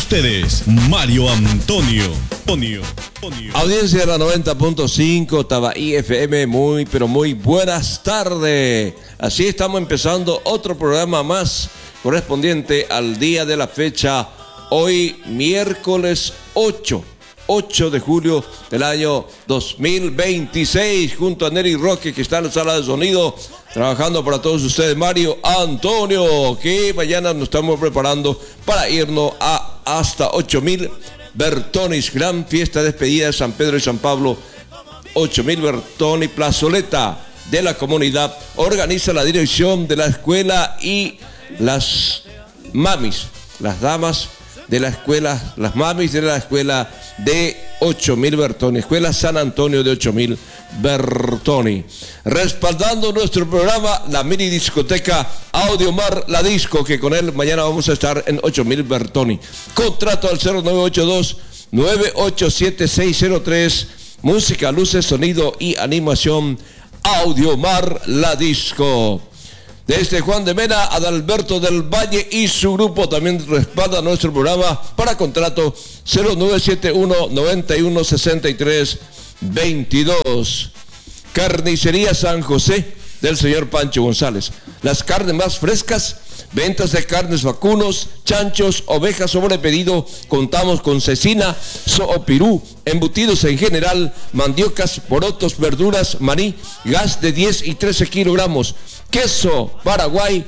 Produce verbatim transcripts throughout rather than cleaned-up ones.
ustedes, Mario Antonio. Antonio, Antonio. Audiencia de la noventa punto cinco, Tabaí F M, muy, pero muy buenas tardes. Así estamos empezando otro programa más correspondiente al día de la fecha, hoy miércoles ocho de julio del año dos mil veintiséis, junto a Nery Roque, que está en la sala de sonido, trabajando para todos ustedes, Mario Antonio, que mañana nos estamos preparando para irnos a hasta ocho mil Bertonis, gran fiesta de despedida de San Pedro y San Pablo. Ocho mil Bertoni, plazoleta de la comunidad, organiza la dirección de la escuela y las mamis, las damas de la escuela, las mamis de la escuela de ocho mil Bertoni, Escuela San Antonio de ocho mil Bertoni. Respaldando nuestro programa, la mini discoteca Audiomar La Disco, que con él mañana vamos a estar en ocho mil Bertoni. Contrato al cero nueve ocho dos, nueve ocho siete seis cero tres, música, luces, sonido y animación, Audiomar La Disco. Desde Juan de Mena, Adalberto del Valle y su grupo también respalda nuestro programa para contrato cero nueve siete uno, noventa y uno, sesenta y tres, veintidós. Carnicería San José del señor Pancho González. Las carnes más frescas, ventas de carnes vacunos, chanchos, ovejas sobre pedido. Contamos con cecina, soopirú, embutidos en general, mandiocas, porotos, verduras, maní, gas de diez y trece kilogramos. Queso Paraguay,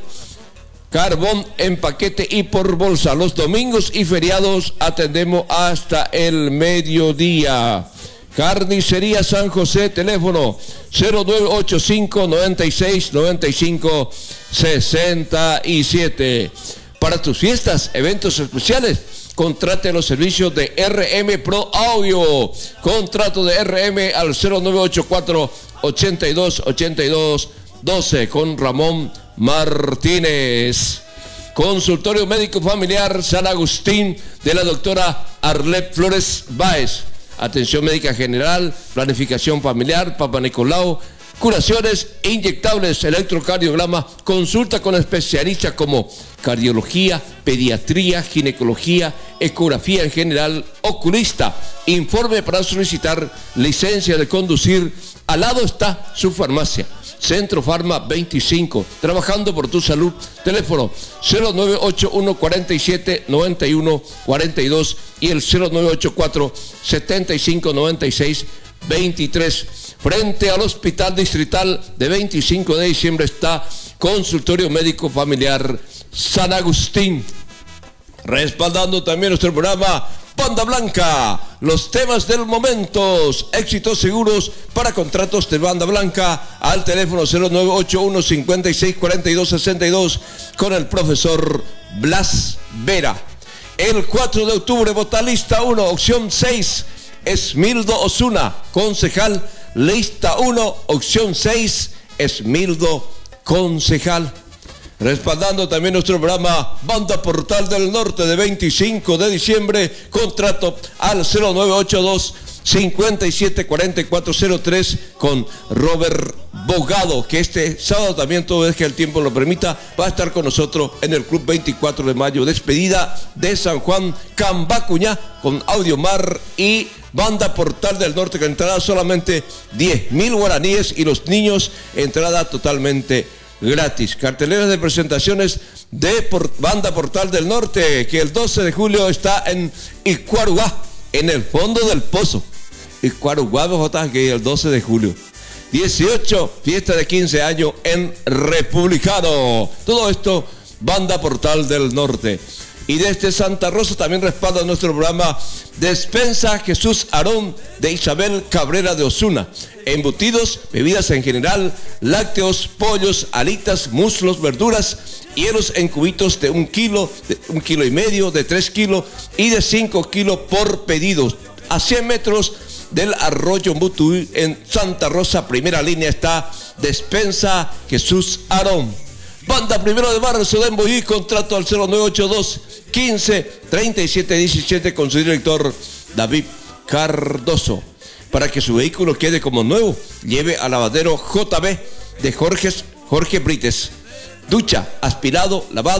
carbón en paquete y por bolsa. Los domingos y feriados atendemos hasta el mediodía. Carnicería San José, teléfono cero nueve ocho cinco, noventa y seis, noventa y cinco, sesenta y siete. Para tus fiestas, eventos especiales, contrate los servicios de R M Pro Audio. Contrato de R M al cero nueve ocho cuatro, ochenta y dos, ochenta y dos, doce con Ramón Martínez. Consultorio médico familiar San Agustín de la doctora Arlet Flores Báez. Atención médica general, planificación familiar, Papa Nicolau, curaciones inyectables, electrocardiograma, consulta con especialistas como cardiología, pediatría, ginecología, ecografía en general, oculista. Informe para solicitar licencia de conducir. Al lado está su farmacia, Centro Farma veinticinco, trabajando por tu salud. Teléfono cero nueve ocho uno, cuarenta y siete, noventa y uno, cuarenta y dos y el cero nueve ocho cuatro, setenta y cinco, noventa y seis, veintitrés. Frente al Hospital Distrital de veinticinco de diciembre está Consultorio Médico Familiar San Agustín. Respaldando también nuestro programa, Banda Blanca, los temas del momento, éxitos seguros para contratos de Banda Blanca al teléfono cero nueve ocho uno, cincuenta y seis, cuarenta y dos, sesenta y dos con el profesor Blas Vera. El cuatro de octubre, vota lista uno, opción seis, Esmildo Osuna, concejal. Lista uno, opción seis, Esmildo, concejal. Respaldando también nuestro programa, Banda Portal del Norte de veinticinco de diciembre, contrato al cero nueve ocho dos, cincuenta y siete, cuarenta y cuatro cero tres con Robert Bogado, que este sábado también, todo vez que el tiempo lo permita, va a estar con nosotros en el Club veinticuatro de mayo, despedida de San Juan Cambacuñá, con Audiomar y Banda Portal del Norte, que entrada solamente diez mil guaraníes y los niños entrada totalmente gratis. Carteleras de presentaciones de por, Banda Portal del Norte, que el doce de julio está en Icuaruá, en el fondo del pozo. Icuaruá, Bogotá, que el doce de julio. dieciocho, fiesta de quince años en Republicano. Todo esto, Banda Portal del Norte. Y desde Santa Rosa también respalda nuestro programa Despensa Jesús Aarón de Isabel Cabrera de Osuna. Embutidos, bebidas en general, lácteos, pollos, alitas, muslos, verduras, hielos en cubitos de un kilo, de un kilo y medio, de tres kilos y de cinco kilos por pedido. A cien metros del Arroyo Mutuí en Santa Rosa, primera línea, está Despensa Jesús Aarón. Banda Primero de Marzo de Emboí, contrato al cero nueve ocho dos, quince, treinta y siete diecisiete con su director David Cardoso. Para que su vehículo quede como nuevo, lleve al lavadero J B de Jorge, Jorge Brites. Ducha, aspirado, lavado,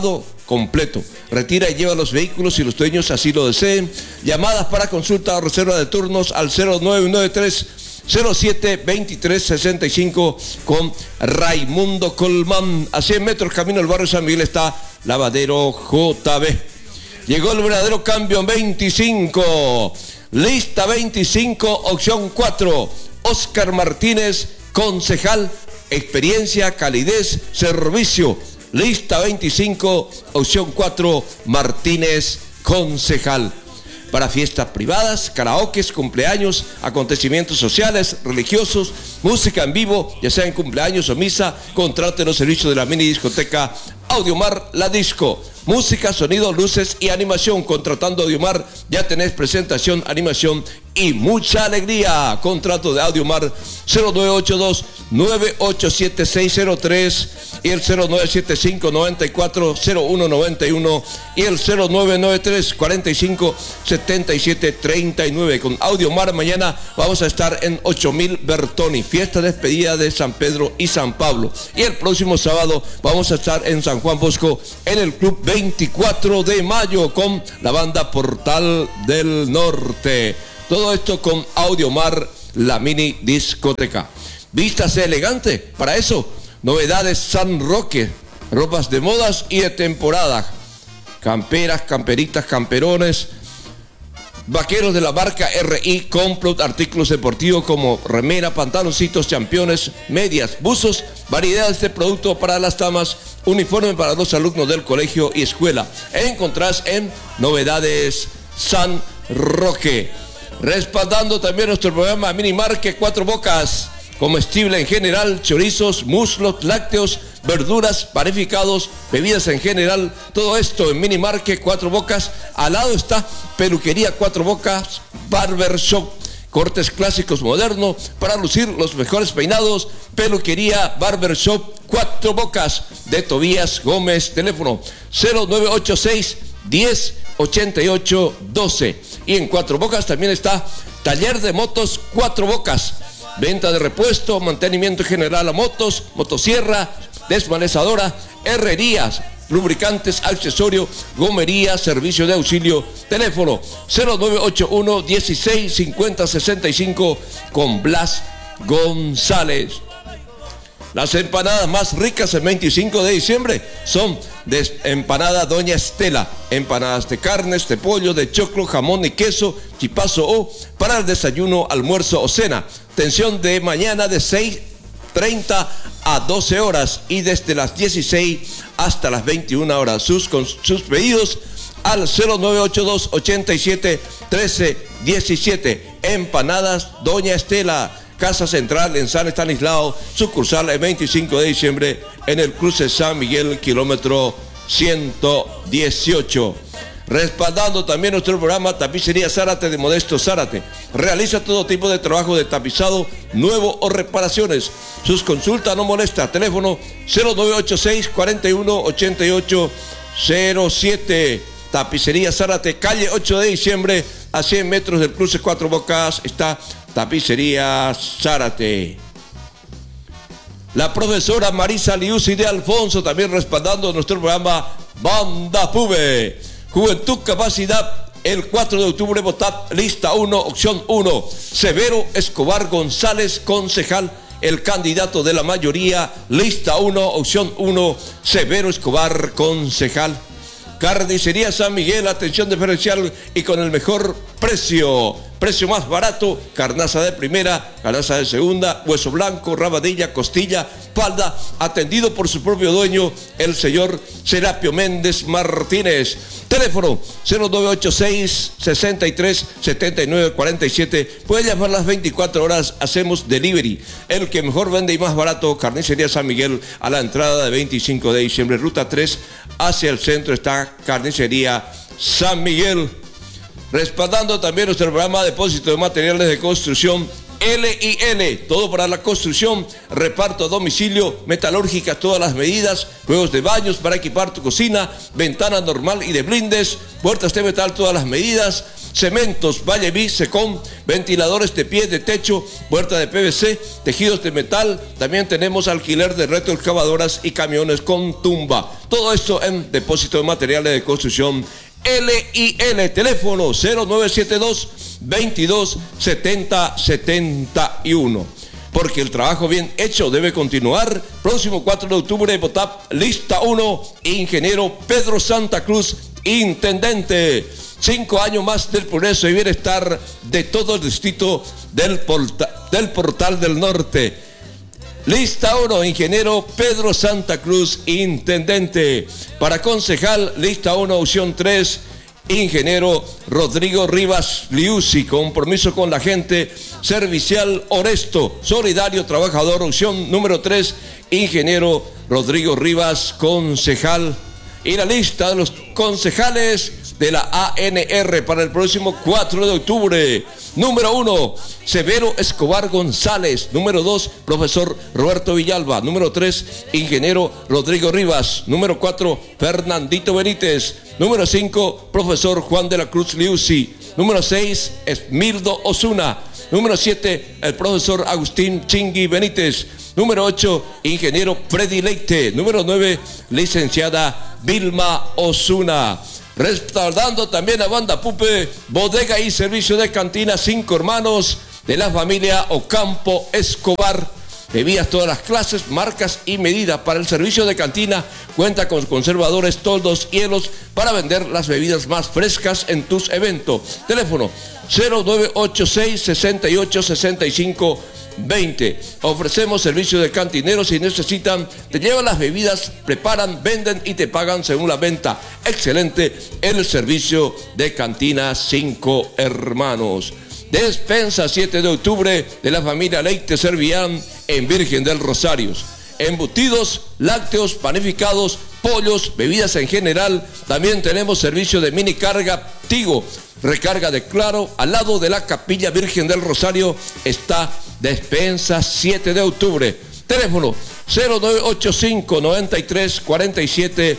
completo. Retira y lleva los vehículos si los dueños así lo deseen. Llamadas para consulta o reserva de turnos al cero nueve nueve tres cero siete veintitrés sesenta y cinco con Raimundo Colmán. A cien metros camino del barrio San Miguel está Lavadero J B. Llegó el verdadero cambio en veinticinco. Lista veinticinco, opción cuatro. Oscar Martínez, concejal. Experiencia, calidez, servicio. Lista veinticinco, opción cuatro, Martínez, concejal. Para fiestas privadas, karaokes, cumpleaños, acontecimientos sociales, religiosos, música en vivo, ya sea en cumpleaños o misa, contrate los servicios de la mini discoteca Audiomar La Disco. Música, sonido, luces y animación. Contratando Audiomar ya tenés presentación, animación y mucha alegría. Contrato de Audiomar cero nueve ocho dos nueve ocho siete seis cero tres y el cero nueve siete cinco nueve cuatro cero uno nueve uno y el cero nueve nueve tres cuarenta y cinco setenta y siete treinta y nueve. Con Audiomar mañana vamos a estar en ocho mil Bertoni, fiesta de despedida de San Pedro y San Pablo. Y el próximo sábado vamos a estar en San Juan Bosco en el Club veinticuatro de mayo con la banda Portal del Norte. Todo esto con Audiomar, la mini discoteca. Vístase elegante. Para eso, novedades San Roque, ropas de modas y de temporada. Camperas, camperitas, camperones, vaqueros de la marca R I, Complot, artículos deportivos como remera, pantaloncitos, championes, medias, buzos, variedades de producto para las damas, uniforme para los alumnos del colegio y escuela. Encontrás en Novedades San Roque. Respaldando también nuestro programa Minimarket Cuatro Bocas, comestible en general, chorizos, muslos, lácteos, verduras, panificados, bebidas en general, todo esto en Minimarket Cuatro Bocas. Al lado está Peluquería Cuatro Bocas, Barber Shop, cortes clásicos modernos para lucir los mejores peinados. Peluquería Barber Shop Cuatro Bocas de Tobías Gómez, teléfono cero nueve ocho seis diez ochenta y ocho doce. Y en Cuatro Bocas también está Taller de Motos Cuatro Bocas, venta de repuesto, mantenimiento general a motos, motosierra, desmanezadora, herrerías, lubricantes, accesorio, gomería, servicio de auxilio. Teléfono cero nueve ocho uno dieciséis cincuenta sesenta y cinco con Blas González. Las empanadas más ricas el veinticinco de diciembre son de empanada Doña Estela. Empanadas de carnes, de pollo, de choclo, jamón y queso, chipazo o para el desayuno, almuerzo o cena. Atención de mañana de seis treinta a doce horas y desde las dieciséis hasta las veintiuna horas. Sus, con sus pedidos al cero nueve ocho dos ochenta y siete trece diecisiete. Empanadas Doña Estela. Casa Central en San Estanislao, sucursal el veinticinco de diciembre en el cruce San Miguel, kilómetro ciento dieciocho. Respaldando también nuestro programa Tapicería Zárate de Modesto Zárate. Realiza todo tipo de trabajo de tapizado nuevo o reparaciones. Sus consultas no molesta. Teléfono cero nueve ocho seis cuarenta y uno ochenta y ocho cero siete. Tapicería Zárate, calle ocho de diciembre, a cien metros del cruce Cuatro Bocas está Tapicería Zárate. La profesora Marisa Liuzzi de Alfonso también respaldando nuestro programa Banda Pube. Juventud, capacidad, el cuatro de octubre, votad lista uno, opción uno. Severo Escobar González, concejal, el candidato de la mayoría, lista uno, opción uno, Severo Escobar, concejal. Carnicería San Miguel, atención diferencial y con el mejor precio. Precio más barato, carnaza de primera, carnaza de segunda, hueso blanco, rabadilla, costilla, falda, atendido por su propio dueño, el señor Serapio Méndez Martínez. Teléfono cero nueve ocho seis sesenta y tres setenta y nueve cuarenta y siete. Puede llamar las veinticuatro horas, hacemos delivery. El que mejor vende y más barato, Carnicería San Miguel, a la entrada de veinticinco de diciembre, ruta tres, hacia el centro está Carnicería San Miguel. Respaldando también nuestro programa Depósito de Materiales de Construcción L y L, todo para la construcción, reparto a domicilio, metalúrgicas todas las medidas, juegos de baños para equipar tu cocina, ventana normal y de blindes, puertas de metal todas las medidas, cementos, Valleví, Secom, ventiladores de pie, de techo, puerta de P V C, tejidos de metal. También tenemos alquiler de retroexcavadoras y camiones con tumba. Todo esto en depósito de materiales de construcción L I L. Teléfono cero nueve siete dos, veintidós, setenta, setenta y uno. Porque el trabajo bien hecho debe continuar. Próximo cuatro de octubre, Botap, lista uno, ingeniero Pedro Santa Cruz, intendente. Cinco años más del progreso y bienestar de todo el distrito del, porta, del Portal del Norte. Lista uno, ingeniero Pedro Santa Cruz, intendente. Para concejal, lista uno, opción tres, ingeniero Rodrigo Rivas Liuzzi. Compromiso con la gente, servicial, honesto, solidario, trabajador. Opción número tres, ingeniero Rodrigo Rivas, concejal. Y la lista de los concejales de la A N R para el próximo cuatro de octubre. Número uno, Severo Escobar González. Número dos, profesor Roberto Villalba. Número tres, ingeniero Rodrigo Rivas. Número cuatro, Fernandito Benítez. Número cinco, profesor Juan de la Cruz Liuzzi. Número seis, Esmildo Osuna. Número siete, el profesor Agustín Chingui Benítez. Número ocho, ingeniero Freddy Leite. Número nueve, licenciada Vilma Osuna. Respaldando también a Banda Pupe, bodega y servicio de cantina Cinco Hermanos de la familia Ocampo Escobar. Bebidas todas las clases, marcas y medidas para el servicio de cantina. Cuenta con conservadores, toldos, hielos para vender las bebidas más frescas en tus eventos. Teléfono cero nueve ocho seis, sesenta y ocho, sesenta y cinco, veinte. Ofrecemos servicio de cantineros. Si necesitan, te llevan las bebidas, preparan, venden y te pagan según la venta. Excelente el servicio de cantina Cinco Hermanos. Despensa siete de octubre de la familia Leite Servián en Virgen del Rosario. Embutidos, lácteos, panificados, pollos, bebidas en general. También tenemos servicio de mini carga Tigo. Recarga de Claro, al lado de la Capilla Virgen del Rosario está Despensa siete de octubre. Teléfono cero nueve ocho cinco, noventa y tres, cuarenta y siete,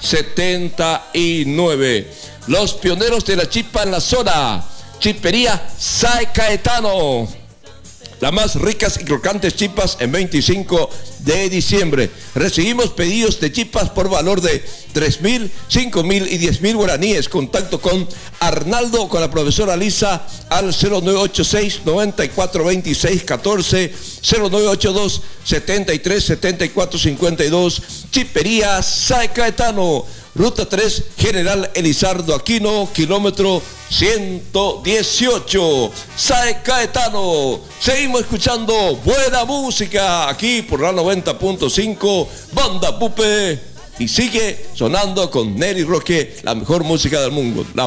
setenta y nueve. Los pioneros de la chipa en la zona. Chipería Sae Caetano. Las más ricas y crocantes chipas en veinticinco de diciembre. Recibimos pedidos de chipas por valor de tres mil, cinco mil y diez mil guaraníes. Contacto con Arnaldo, con la profesora Lisa al cero nueve ocho seis, noventa y cuatro, veintiséis, catorce, cero nueve ocho dos, setenta y tres, setenta y cuatro, cincuenta y dos. Chipería Sae Caetano. Ruta tres, General Elizardo Aquino, kilómetro ciento dieciocho. Sae Caetano. Seguimos escuchando buena música aquí por la noventa punto cinco, Banda Pupe. Y sigue sonando con Nelly Roque, la mejor música del mundo. La